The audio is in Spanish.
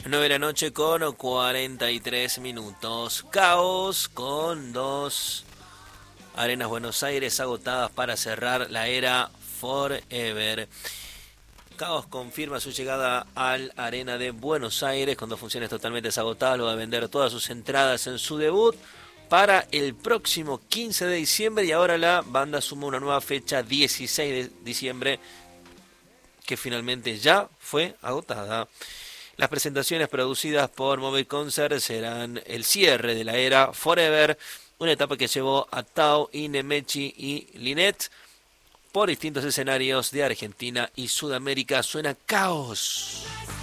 9 de la noche con 43 minutos. Caos con dos Arenas Buenos Aires agotadas para cerrar la era Forever. Caos confirma su llegada al Arena de Buenos Aires con dos funciones totalmente agotadas, luego de vender todas sus entradas en su debut para el próximo 15 de diciembre, y ahora la banda suma una nueva fecha, 16 de diciembre, que finalmente ya fue agotada. Las presentaciones producidas por Mobile Concert serán el cierre de la era Forever, una etapa que llevó a Tao, Nemechi y Lynette por distintos escenarios de Argentina y Sudamérica. Suena Caos.